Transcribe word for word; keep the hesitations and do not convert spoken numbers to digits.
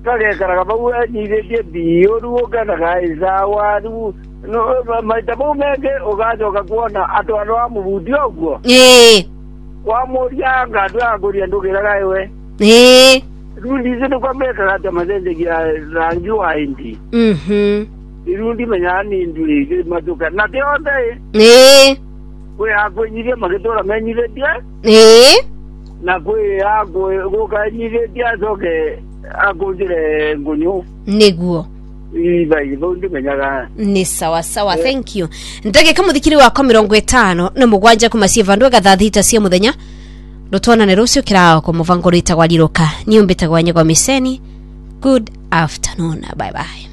kale karaga bau ni de bio ru kana kaiza waru no maitabo mege ogajo kakuona ato alo amubudio gwo eh wa moria ngadu agoria ndukira gaiwe eh rundi zitu kwa meka hata mazende ya rangi wa indi mhm irundi menyani nduri maduka na teonde eh we agwenyire magetora menyire dia eh na kwe ago goka nyire dia zoke agonjire ngunyu niguo iba ibo ndi menyaga ni sawa sawa yeah. Thank you ndage kama thikiri wako mirongo itano na mugwanja ku masiva ndo gathathita cia muthenya rutwana ne rucio kirao ko muvango rita gwaliroka niumbita gwanye kwa miseni. Good afternoon, bye bye.